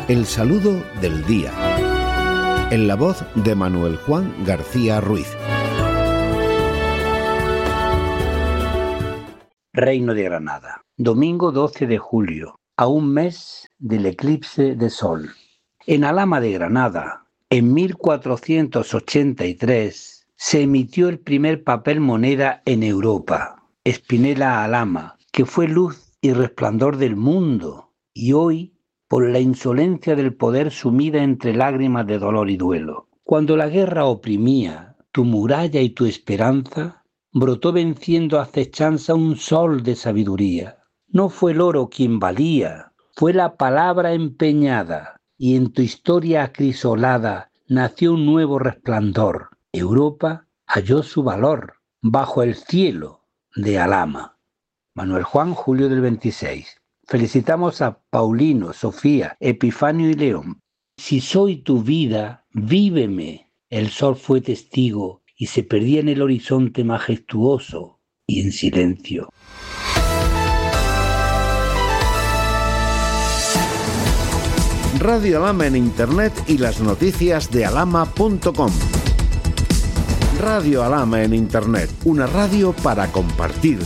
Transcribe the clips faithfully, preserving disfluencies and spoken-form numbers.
El saludo del día. En la voz de Manuel Juan García Ruiz. Reino de Granada. Domingo doce de julio, a un mes del eclipse de sol. En Alhama de Granada, en mil cuatrocientos ochenta y tres, se emitió el primer papel moneda en Europa, Spinella Alhama, que fue luz y resplandor del mundo, y hoy, por la insolencia del poder sumida entre lágrimas de dolor y duelo. Cuando la guerra oprimía tu muralla y tu esperanza, brotó venciendo acechanza un sol de sabiduría. No fue el oro quien valía, fue la palabra empeñada, y en tu historia acrisolada nació un nuevo resplandor. Europa halló su valor bajo el cielo de Alhama. Manuel Juan, julio del veintiséis. Felicitamos a Paulino, Sofía, Epifanio y León. Si soy tu vida, víveme. El sol fue testigo y se perdía en el horizonte majestuoso y en silencio. Radio Alhama en Internet y las noticias de alhama punto com. Radio Alhama en Internet, una radio para compartir.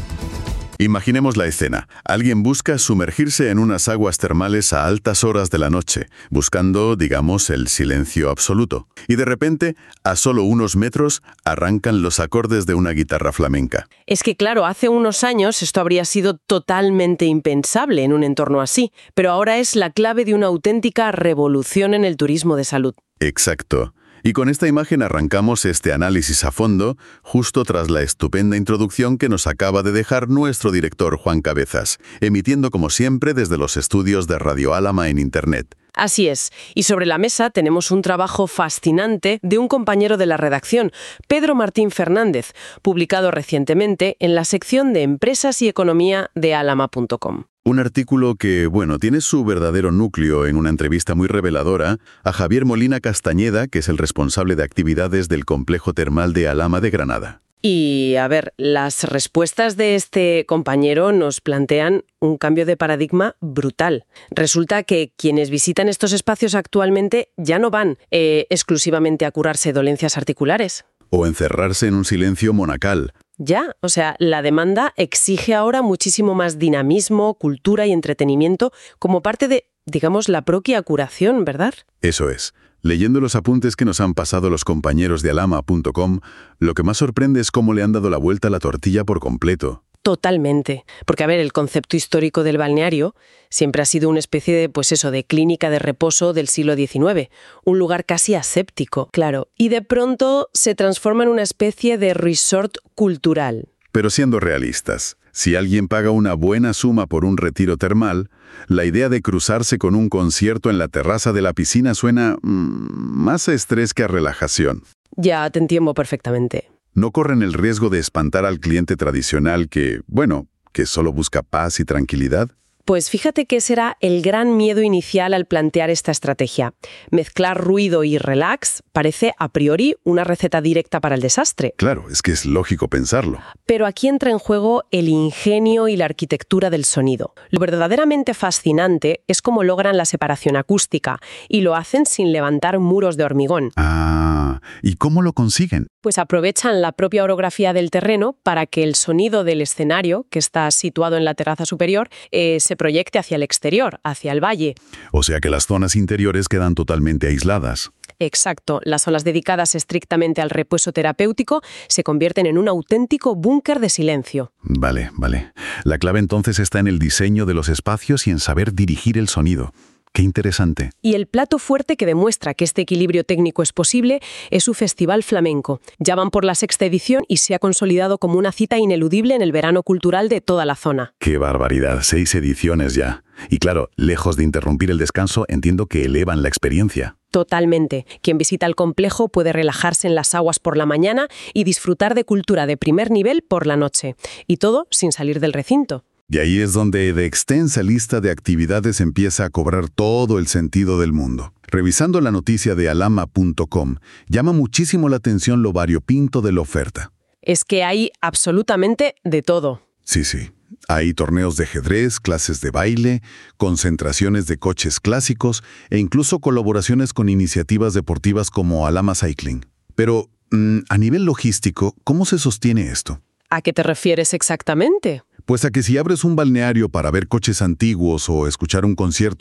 Imaginemos la escena. Alguien busca sumergirse en unas aguas termales a altas horas de la noche, buscando, digamos, el silencio absoluto. Y de repente, a solo unos metros, arrancan los acordes de una guitarra flamenca. Es que claro, hace unos años esto habría sido totalmente impensable en un entorno así, pero ahora es la clave de una auténtica revolución en el turismo de salud. Exacto. Y con esta imagen arrancamos este análisis a fondo, justo tras la estupenda introducción que nos acaba de dejar nuestro director Juan Cabezas, emitiendo como siempre desde los estudios de Radio Alhama en Internet. Así es. Y sobre la mesa tenemos un trabajo fascinante de un compañero de la redacción, Pedro Martín Fernández, publicado recientemente en la sección de Empresas y Economía de alhama punto com. Un artículo que, bueno, tiene su verdadero núcleo en una entrevista muy reveladora a Javier Molina Castañeda, que es el responsable de actividades del complejo termal de Alhama de Granada. Y, a ver, las respuestas de este compañero nos plantean un cambio de paradigma brutal. Resulta que quienes visitan estos espacios actualmente ya no van eh, exclusivamente a curarse dolencias articulares. O encerrarse en un silencio monacal. Ya, o sea, la demanda exige ahora muchísimo más dinamismo, cultura y entretenimiento como parte de, digamos, la propia curación, ¿verdad? Eso es. Leyendo los apuntes que nos han pasado los compañeros de alhama punto com, lo que más sorprende es cómo le han dado la vuelta a la tortilla por completo. Totalmente. Porque, a ver, el concepto histórico del balneario siempre ha sido una especie de, pues eso, de clínica de reposo del siglo diecinueve. Un lugar casi aséptico, claro. Y de pronto se transforma en una especie de resort cultural. Pero siendo realistas, si alguien paga una buena suma por un retiro termal, la idea de cruzarse con un concierto en la terraza de la piscina suena mmm, más a estrés que a relajación. Ya te entiendo perfectamente. ¿No corren el riesgo de espantar al cliente tradicional que, bueno, que solo busca paz y tranquilidad? Pues fíjate que ese era el gran miedo inicial al plantear esta estrategia. Mezclar ruido y relax parece a priori una receta directa para el desastre. Claro, es que es lógico pensarlo. Pero aquí entra en juego el ingenio y la arquitectura del sonido. Lo verdaderamente fascinante es cómo logran la separación acústica y lo hacen sin levantar muros de hormigón. Ah, ¿y cómo lo consiguen? Pues aprovechan la propia orografía del terreno para que el sonido del escenario, que está situado en la terraza superior, eh, se proyecte hacia el exterior, hacia el valle. O sea que las zonas interiores quedan totalmente aisladas. Exacto. Las zonas dedicadas estrictamente al reposo terapéutico se convierten en un auténtico búnker de silencio. Vale, vale. La clave entonces está en el diseño de los espacios y en saber dirigir el sonido. Qué interesante. Y el plato fuerte que demuestra que este equilibrio técnico es posible es su Festival Flamenco. Ya van por la sexta edición y se ha consolidado como una cita ineludible en el verano cultural de toda la zona. ¡Qué barbaridad! Seis ediciones ya. Y claro, lejos de interrumpir el descanso, entiendo que elevan la experiencia. Totalmente. Quien visita el complejo puede relajarse en las aguas por la mañana y disfrutar de cultura de primer nivel por la noche. Y todo sin salir del recinto. Y ahí es donde de extensa lista de actividades empieza a cobrar todo el sentido del mundo. Revisando la noticia de alhama punto com, llama muchísimo la atención lo variopinto de la oferta. Es que hay absolutamente de todo. Sí, sí. Hay torneos de ajedrez, clases de baile, concentraciones de coches clásicos e incluso colaboraciones con iniciativas deportivas como Alhama Cycling. Pero, mm, a nivel logístico, ¿cómo se sostiene esto? ¿A qué te refieres exactamente? Pues a que si abres un balneario para ver coches antiguos o escuchar un concierto